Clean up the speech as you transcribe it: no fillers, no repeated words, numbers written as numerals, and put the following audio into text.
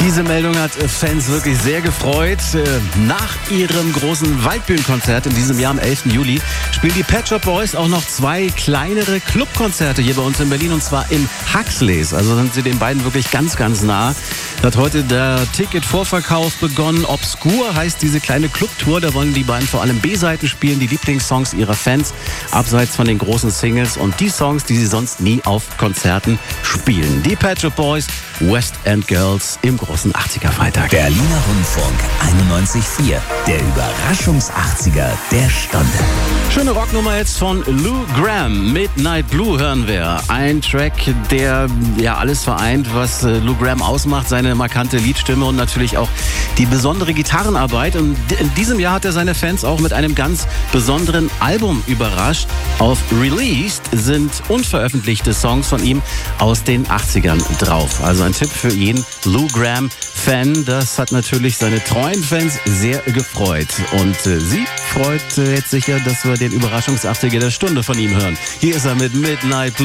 Diese Meldung hat Fans wirklich sehr gefreut. Nach ihrem großen Waldbühnenkonzert in diesem Jahr am 11. Juli spielen die Pet Shop Boys auch noch 2 kleinere Clubkonzerte hier bei uns in Berlin, und zwar im Huxleys. Also sind sie den beiden wirklich ganz, ganz nah. Da hat heute der Ticketvorverkauf begonnen. Obscur heißt diese kleine Clubtour. Da wollen die beiden vor allem B-Seiten spielen, die Lieblingssongs ihrer Fans, abseits von den großen Singles und die Songs, die sie sonst nie auf Konzerten spielen. Die Pet Shop Boys, West End Girls im großen 80er-Freitag. Berliner Rundfunk 91.4, der Überraschungs-80er der Stunde. Schöne Rocknummer jetzt von Lou Gramm. Midnight Blue hören wir. Ein Track, der ja alles vereint, was Lou Gramm ausmacht. Seine markante Liedstimme und natürlich auch die besondere Gitarrenarbeit. Und in diesem Jahr hat er seine Fans auch mit einem ganz besonderen Album überrascht. Auf Released sind unveröffentlichte Songs von ihm aus den 80ern drauf. Also ein Tipp für jeden Lou Gramm-Fan. Das hat natürlich seine treuen Fans sehr gefreut. Und sie freut jetzt sicher, dass wir den Überraschungs-80er der Stunde von ihm hören. Hier ist er mit Midnight Blue.